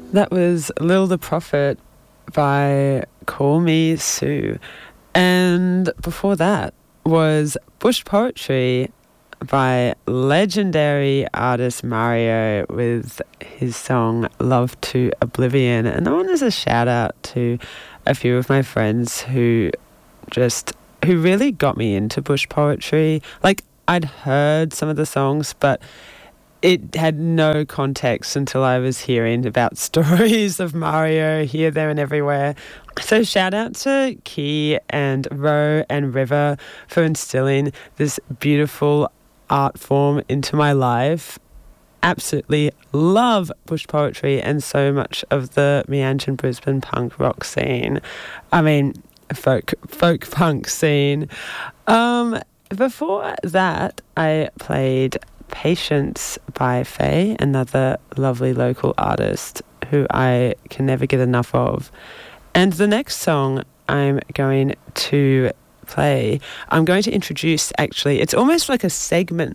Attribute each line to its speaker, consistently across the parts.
Speaker 1: That was Lil the Prophet by Call Me Sue. And before that was Bush Poetry by legendary artist Mario with his song Love to Oblivion. And I want as a shout out to a few of my friends who really got me into bush poetry. Like, I'd heard some of the songs, but it had no context until I was hearing about stories of Mario here, there and everywhere. So shout out to Key and Ro and River for instilling this beautiful art form into my life. Absolutely love bush poetry and so much of the Meanjin Brisbane punk rock scene. I mean, folk punk scene. Before that, I played Patience by Faye, another lovely local artist who I can never get enough of. And the next song I'm going to play, I'm going to introduce, actually, it's almost like a segment.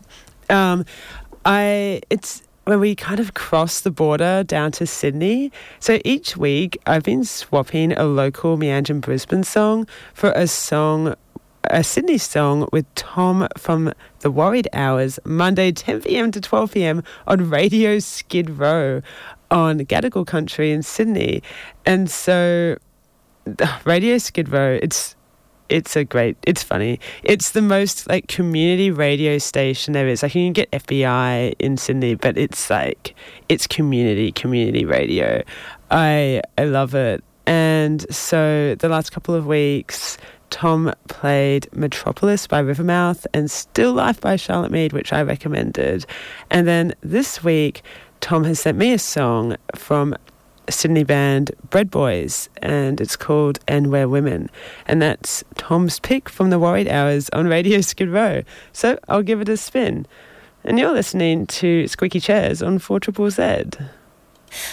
Speaker 1: It's when we kind of cross the border down to Sydney. So each week I've been swapping a local Meanjin Brisbane song for a Sydney song with Tom from The Worried Hours, Monday 10 p.m. to 12 p.m. on Radio Skid Row on Gadigal Country in Sydney. And so Radio Skid Row, it's funny. It's the most like community radio station there is. Like, you can get FBI in Sydney, but it's community radio. I love it. And so the last couple of weeks, Tom played Metropolis by Rivermouth and Still Life by Charlotte Mead, which I recommended. And then this week, Tom has sent me a song from Sydney band Bread Boys, and it's called And We're Women. And that's Tom's pick from The Worried Hours on Radio Skid Row. So I'll give it a spin. And you're listening to Squeaky Chairs on 4ZZZ.